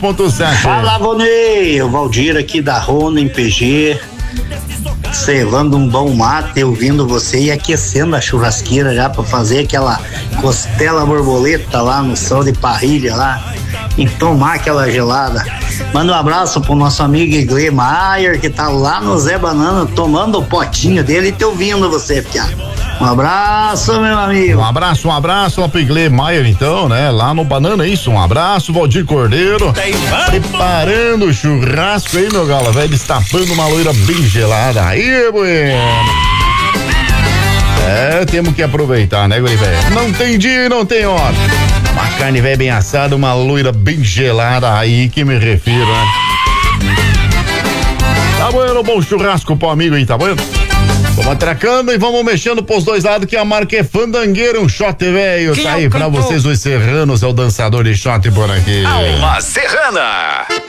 Fala, Vonei, o Valdir aqui da Rona, em PG, servando um bom mate, ouvindo você e aquecendo a churrasqueira já pra fazer aquela costela borboleta lá no sol de parrilha lá e tomar aquela gelada. Manda um abraço pro nosso amigo Iglê Maier, que tá lá no Zé Banana tomando o potinho dele e te ouvindo você, piada. Um abraço, meu amigo. Um abraço lá pro Iglê Maier, então, né? Lá no Banana, isso. Um abraço, Valdir Cordeiro. Preparando o churrasco aí, meu galo, velho, destapando uma loira bem gelada. Aí, bueno. Temos que aproveitar, né, guri, velho? Não tem dia e não tem hora. Uma carne velha bem assada, uma loira bem gelada, aí que me refiro, né? Tá bueno, bom churrasco pro amigo aí, tá bueno? Vamos atracando e vamos mexendo pros dois lados, que a marca é Fandangueira, um shot velho, tá aí pra vocês os serranos, é o dançador de shot por aqui. Alma Serrana.